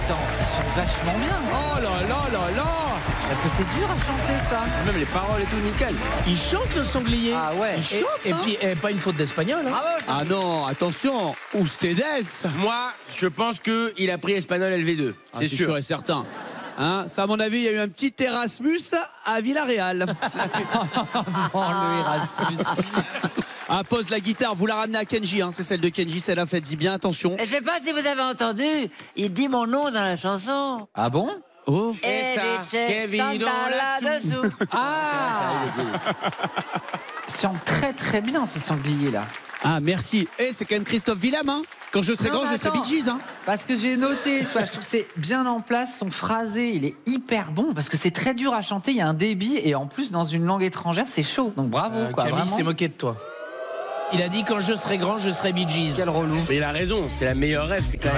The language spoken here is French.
attends, ils sont vachement bien. Oh là là là là. Parce que c'est dur à chanter ça. Même les paroles et tout, nickel. Il chante le sanglier. Ah ouais. Il chante. Et puis, pas une faute d'espagnol. Hein. Bravo, Ah non, attention. Ustedes. Moi, je pense qu'il a pris espagnol LV2. Ah, c'est sûr. et certain. Hein, ça, à mon avis, il y a eu un petit Erasmus à Villarreal. Oh, le Erasmus. Ah, pose la guitare, vous la ramenez à Kenji, hein, c'est celle de Kenji, celle-là, faites-y bien attention. Je sais pas si vous avez entendu, il dit mon nom dans la chanson. Ah bon? Oh. Et ça, Kevin Santa là-dessous. Ah, il chante très très bien ce sanglier là. Ah, merci. C'est quand même Christophe Willem, hein. Quand je serai Non, grand, mais je serai attends. Bee Gees, hein. Parce que j'ai noté, tu vois, je trouve que c'est bien en place, son phrasé, il est hyper bon, parce que c'est très dur à chanter, il y a un débit, et en plus, dans une langue étrangère, c'est chaud. Donc bravo, quoi, Camille vraiment. s'est moqué de toi. Il a dit quand je serai grand, je serai Bee Gees. Quel relou. Mais il a raison, c'est la meilleure rêve, c'est quand même